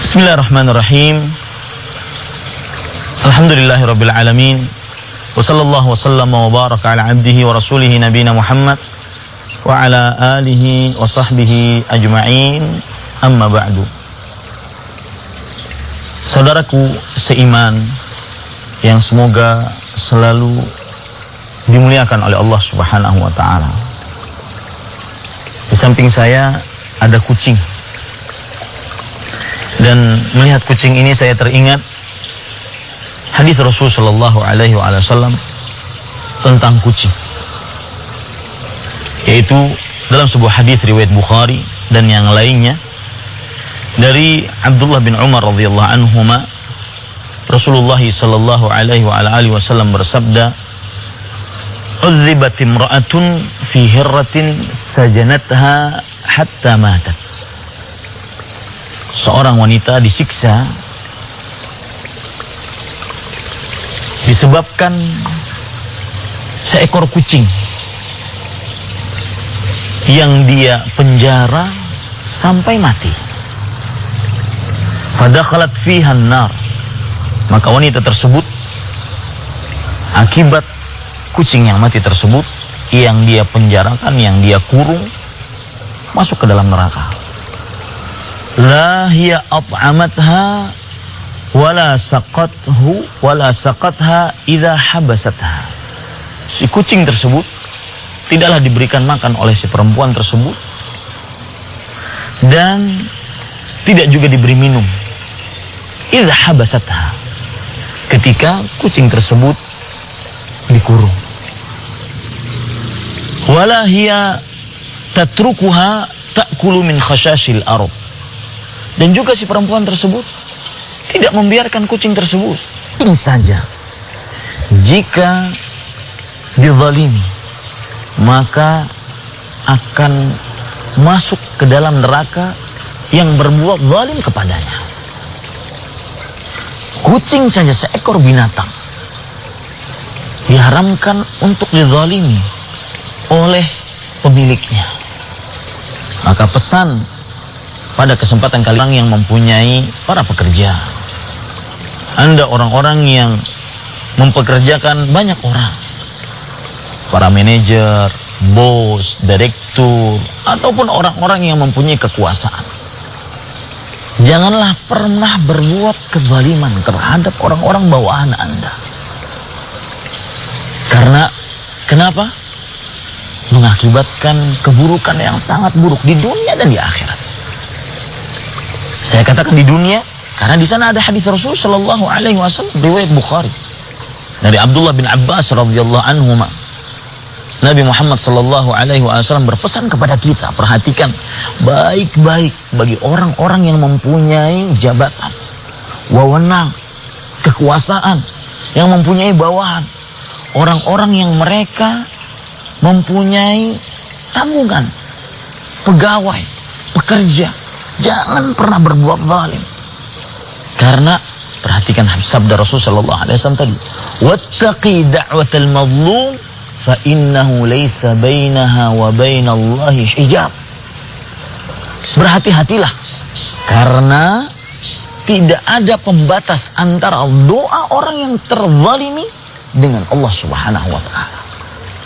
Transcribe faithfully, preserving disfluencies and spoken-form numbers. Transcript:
Bismillahirrahmanirrahim. Alhamdulillahirabbil alamin. Wa sallallahu wasallam wa baraka ala abdihi wa rasulihi nabiyina Muhammad wa ala alihi wa sahbihi ajma'in. Amma ba'du. Saudaraku seiman yang semoga selalu dimuliakan oleh Allah Subhanahu wa taala. Di samping saya ada kucing. Dan melihat kucing ini saya teringat hadis Rasul sallallahu alaihi wasallam tentang kucing. Yaitu dalam sebuah hadis riwayat Bukhari dan yang lainnya dari Abdullah bin Umar radhiyallahu anhuma, Rasulullah sallallahu alaihi wasallam bersabda, "Udzibat imra'atun fi hirratin sajanatha hatta matat." Seorang wanita disiksa disebabkan seekor kucing yang dia penjara sampai mati. Fadakhalat fiha an-nar. Maka wanita tersebut akibat kucing yang mati tersebut, yang dia penjarakan, yang dia kurung, masuk ke dalam neraka. La hiya at'amatha wala saqathu wala saqatha idza habasatha. Si kucing tersebut tidaklah diberikan makan oleh si perempuan tersebut dan tidak juga diberi minum idza habasatha, ketika kucing tersebut dikurung. Wala hiya tatrukuha ta'kulu min khashashil ardh. Dan juga si perempuan tersebut tidak membiarkan kucing tersebut. Ini saja, jika dizalimi, maka akan masuk ke dalam neraka yang berbuat zalim kepadanya. Kucing saja, seekor binatang, diharamkan untuk dizalimi oleh pemiliknya. Maka pesan pada kesempatan kali ini yang mempunyai para pekerja, Anda orang-orang yang mempekerjakan banyak orang, para manajer, bos, direktur, ataupun orang-orang yang mempunyai kekuasaan, janganlah pernah berbuat kezaliman terhadap orang-orang bawahan Anda. Karena kenapa? Mengakibatkan keburukan yang sangat buruk di dunia dan di akhirat. Saya katakan di dunia karena di sana ada hadis Rasul sallallahu alaihi wasallam riwayat Bukhari dari Abdullah bin Abbas radhiyallahu anhuma. Nabi Muhammad sallallahu alaihi wasallam berpesan kepada kita, perhatikan baik-baik bagi orang-orang yang mempunyai jabatan, wewenang, kekuasaan, yang mempunyai bawahan, orang-orang yang mereka mempunyai tanggungan, pegawai, pekerja. Jangan pernah berbuat zalim. Karena perhatikan sabda Rasul sallallahu alaihi wasallam tadi, "Wattaqi da'watal mazlum fa innahu laysa bainaha wa bainallahi hijab." Berhati-hatilah karena tidak ada pembatas antara doa orang yang terzalimi dengan Allah Subhanahu wa taala.